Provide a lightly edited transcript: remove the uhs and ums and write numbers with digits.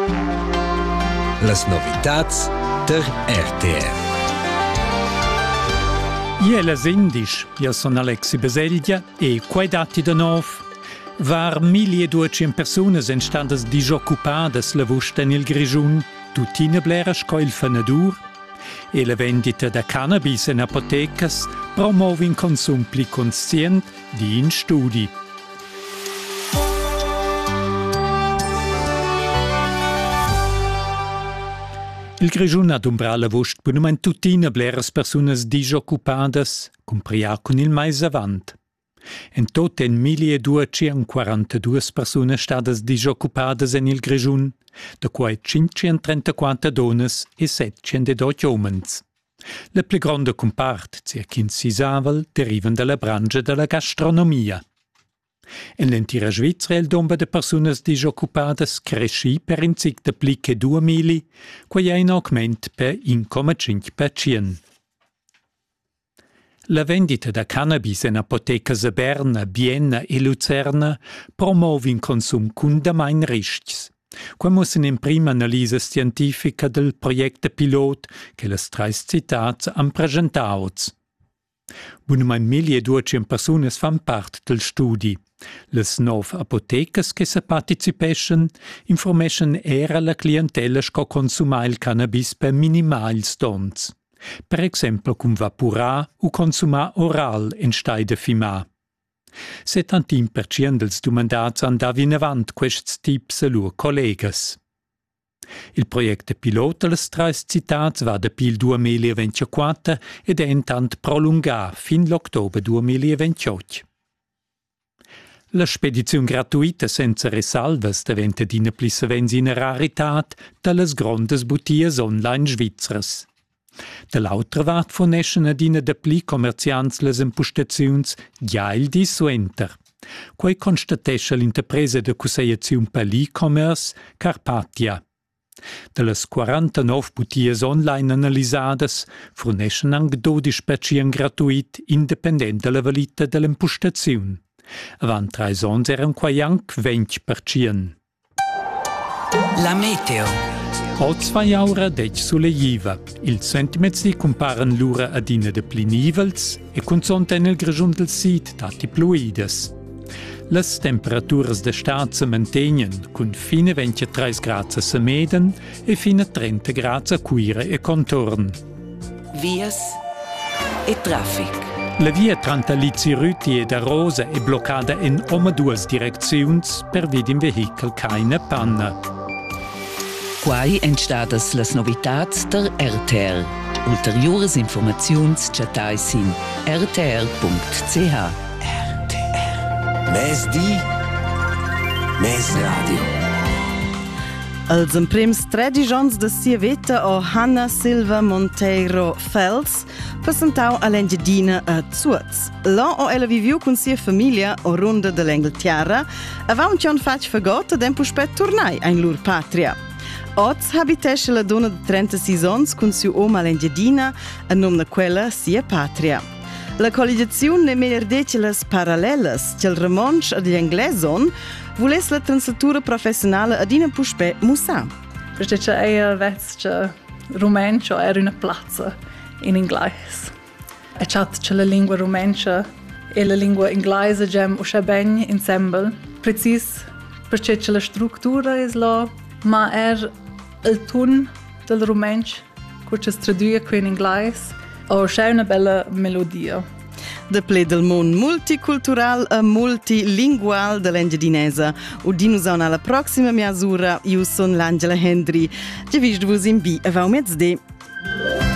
Las novitats der RTR. Ielas indisch, io sono Alexi Baselgia e quei dati de nov var 1200 personas enstandas disoccupadas la vusta nel Grischun, tutina blera sco il Fenadur, e la vendita da cannabis in apotecas promuove un consum pli conscient di in studi. Il Grischun ha d'umbrar la vust bunamein tutina bleras personas disoccupadas, cumpria con il mais avant. En tot en 1242 personas stadas disoccupadas en il Grischun, da quai 534 donas e 708 omens. La pli gronda compart, circa in sisavel, derivan da la branca della gastronomia. En l'entira Svizra il domba de personas disoccupadas cresci per in zic de pli che 2000, quai ha in augment per 1,5%. La vendita da cannabis in apotecas a Berna, Bienna e Luzerna promuove un consum cun damain riscs. Qua mussen in prima analisa scientifica del progetto pilot che las trais citats han presentauts. Bunamein 1200 personas fan part del studi. Las 9 apotecas che se participeschen informeschen era la clientela sco consumar il cannabis per minimals dons. Per exemplo, cum vaporar o consumar oral en stai de fimar. 70% dels domandats andavi in avant quests tips a lur collegas. Il progetto pilota las trais citats va da pil 2024 ed è intant prolungar fin l'october 2028. La spedizione gratuita senza resalvas diventa d'ina pli savens ina raritat dallas grondas butias online svizzras. Dall'altra vart forneschen adina de pli commerciants las impostaziuns gia il dissuenter. Quei constatescha l'interpresa de cusseiaziun per l'e-commerce Carpatia. Dallas 49 butias online analisadas forneschen anche 12% gratuit independent dalla valita dell'impostaziun. Avant 3 ans eran quai anche 20%. La meteo. Oz 2 aura dec sulle jiva. Il centimetri comparan l'ura adina de pli nivels e consonta nel Grischun del Sid dati pluides. Las temperaturas de stat se mantegnen cun fine 23 gradi a Meden e fine 30 gradi a Cuire e contorn. Vias e traffic. La via tra Talizzi Rüti e da Rosa è bloccata in oma duas direcziuns per vid in vehicle keine panna. Quai entstadas las novitats der RTR. Ulteriores informaziuns chatais in rtr.ch. RTR. Mes di, mes radio. Els emprems 13 ans de sia veta o Hanna Silva Monteiro Fels presentau a l'Engiadina a Zuaz. Là o ella viviu con sia famiglia o ronda de l'Engeltiara avau un cion fac fagotta d'empo spet tornai a in lur patria. Oz habitesce la donna de 36 ans con siu om a l'Engiadina a nom na quella sia patria. La colligazione ne merdece las parallelas c'el remonch ad gli angleson vules la translatura professionale ad ina puspe musa. Perché c'è vezza rumencio era una plaza in inglese. E c'è la lingua rumencio e la lingua inglese gem usce ben insieme. Precis perché c'è la struttura is là, ma il ton del rumencio che ci traduce qui in inglese o c'è una bella melodia. De ple del mond multicultural e multilingual de l'Engiadinesa. Udinus alla prossima misura. Io son l'Angela Hendry. Ge vist vos in bi avau mezzde.